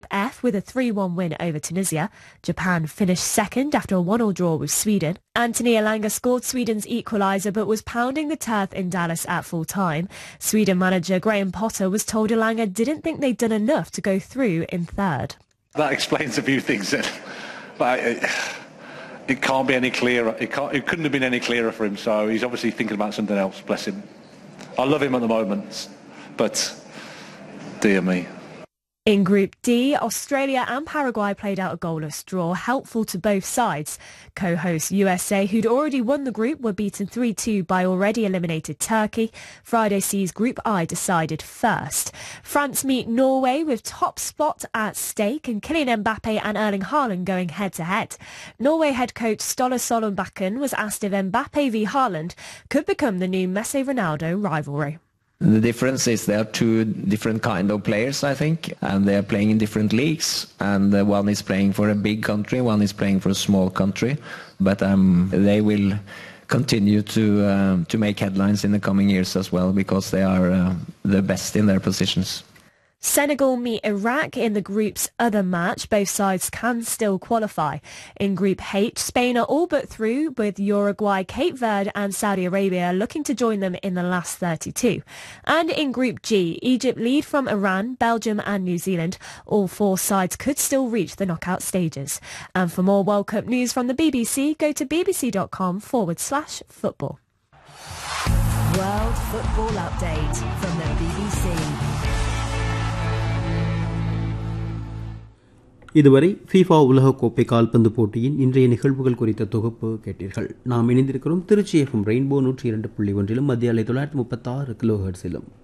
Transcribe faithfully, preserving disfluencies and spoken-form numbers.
F with a three one win over Tunisia. Japan finished second after a one all draw with Sweden. Anthony Elanga scored Sweden's equaliser but was pounding the turf in Dallas at full time. Sweden manager Graham Potter was told Elanga didn't think they'd done enough to go through in third. That explains a few things then. But it, it can't be any clearer. It, can't, it couldn't have been any clearer for him, so he's obviously thinking about something else, bless him. I love him at the moment, but dear me. In Group D, Australia and Paraguay played out a goalless draw, helpful to both sides. Co-host U S A, who'd already won the group, were beaten three two by already eliminated Turkey. Friday sees Group I decided first. France meet Norway with top spot at stake and Kylian Mbappe and Erling Haaland going head-to-head. Norway head coach Ståle Solbakken was asked if Mbappe v Haaland could become the new Messi-Ronaldo rivalry. The difference is they are two different kind of players, I think, and they are playing in different leagues. And uh, one is playing for a big country, one is playing for a small country. But um, they will continue to uh, to make headlines in the coming years as well, because they are uh, the best in their positions. Senegal meet Iraq in the group's other match. Both sides can still qualify. In Group H, Spain are all but through, with Uruguay, Cape Verde and Saudi Arabia looking to join them in the last thirty-two. And in Group G, Egypt lead from Iran, Belgium and New Zealand. All four sides could still reach the knockout stages. And for more World Cup news from the B B C, go to bbc.com forward slash football. World Football Update from the B B C. இதுவரை FIFA உலகக்கோப்பை கால்பந்து போட்டியின் இன்றைய நிகழ்வுகள் குறித்த தொகுப்பு கேட்டீர்கள். நாம் இணைந்திருக்கிறோம் திருச்சி எஃப்எம் ரெயின்போ நூற்றி இரண்டு புள்ளி ஒன்றிலும் மத்திய அலை தொள்ளாயிரத்தி முப்பத்தாறு கிலோ ஹெர்ட்ஸிலும்.